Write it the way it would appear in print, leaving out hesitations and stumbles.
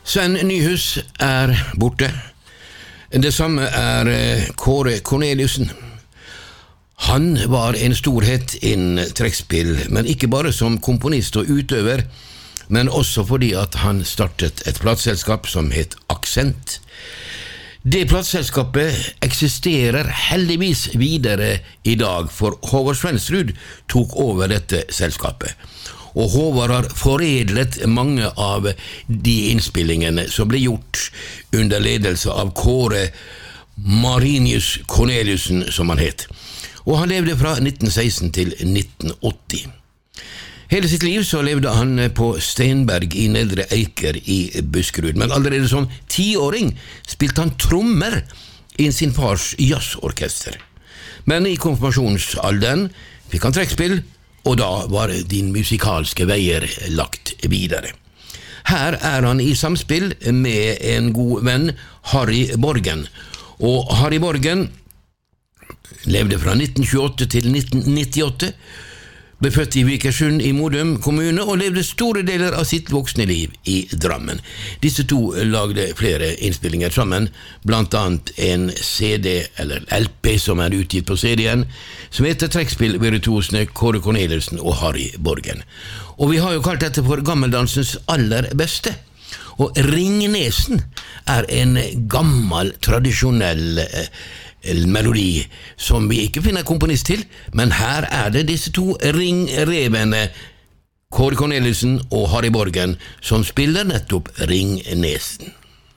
Sven Nyhus borte. Det samme Kåre Corneliussen. Han var en storhet innen trekkspill, men ikke bare som komponist og utøver, men også fordi at han startet et plateselskap som het Accent. Det plateselskapet eksisterer heldigvis videre i dag, for Håvard Svensrud tok over dette selskapet. Og Håvard har foredlet mange av de innspillingene som ble gjort under ledelse av Kåre Marinius Corneliussen, som han het. Og han levde fra 1916 til 1980. Hele sitt liv så levde han på Steinberg i Nedre Eiker i Buskerud, men allerede som 10-åring spilte han trommer i sin fars jazzorkester. Men i konfirmasjonsalderen fikk han trekkspill, og da var din musikalske veier lagt videre. Her han i samspill med en god venn, Harry Borgen. Og Harry Borgen levde fra 1928 til 1998, ble født i Vikersund i Modum kommune og levde store deler av sitt voksne liv i Drammen. Disse to lagde flere innspillinger sammen, blant annet en CD, eller LP som utgitt på CD-en, som heter Trekkspill-virtuosene Kåre Corneliussen og Harry Borgen. Og vi har jo kalt dette for gammeldansens aller beste. Og Ringnesen en gammel, tradisjonell melodi som vi ikke finner komponist til, men her det disse to ringrevene Kåre Corneliussen og Harry Borgen som spiller nettopp Ringnesen.